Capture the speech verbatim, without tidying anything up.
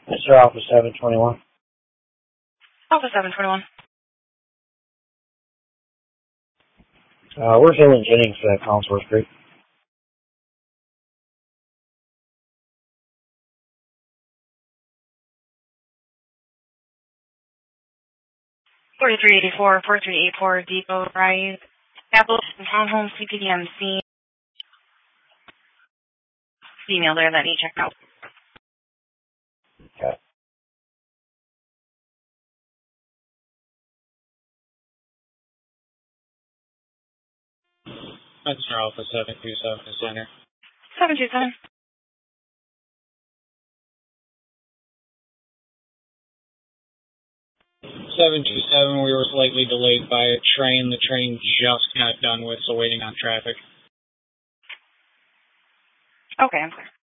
Mister Alpha seven twenty-one. Alpha seven twenty-one. Uh, we're filling Jennings at Collinsworth Creek. forty-three eighty-four, forty-three eighty-four, Depot Rise, Appleton Townhome, C P D M C. Email there that need check out. Okay. Mister Alpha seven two seven Center. seven two seven. seven two seven, we were slightly delayed by a train. The train just got done with, so waiting on traffic. Okay, I'm clear.